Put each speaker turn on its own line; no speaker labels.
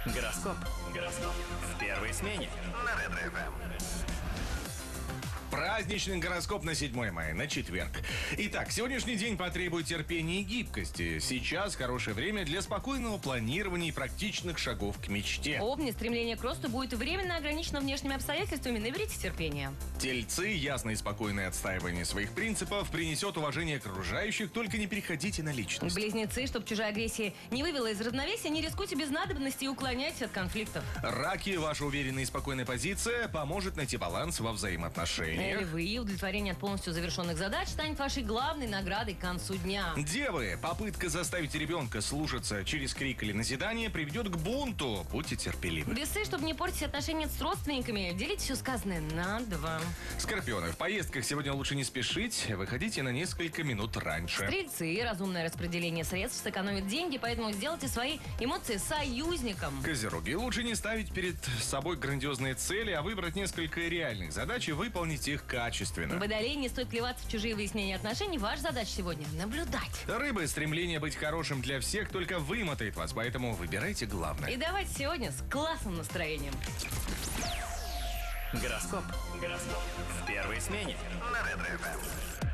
Гороскоп. В первой смене. На Ретро-ФМ.
Праздничный гороскоп на 7 мая, на четверг. Итак, сегодняшний день потребует терпения и гибкости. Сейчас хорошее время для спокойного планирования и практичных шагов к мечте.
Овни, стремление к росту будет временно ограничено внешними обстоятельствами. Наберите терпения.
Тельцы, ясное и спокойное отстаивание своих принципов принесет уважение окружающих, только не переходите на личность.
Близнецы, чтобы чужая агрессия не вывела из равновесия, не рискуйте без надобности и уклоняйтесь от конфликтов.
Раки, ваша уверенная и спокойная позиция поможет найти баланс во взаимоотношениях.
Львы, удовлетворение от полностью завершенных задач станет вашей главной наградой к концу дня.
Девы, попытка заставить ребенка слушаться через крик или назидание приведет к бунту. Будьте терпеливы.
Весы, чтобы не портить отношения с родственниками, делите все сказанное на 2.
Скорпионы, в поездках сегодня лучше не спешить, выходите на несколько минут раньше.
Стрельцы, разумное распределение средств сэкономит деньги, поэтому сделайте свои эмоции союзником.
Козероги, лучше не ставить перед собой грандиозные цели, а выбрать несколько реальных задач и выполнить их качественно.
Водолей, не стоит плеваться в чужие выяснения отношений. Ваша задача сегодня — наблюдать.
Рыбы, стремление быть хорошим для всех только вымотает вас, поэтому выбирайте главное.
И давайте сегодня с классным настроением.
Гороскоп. В первой смене. На Ретро-ФМ.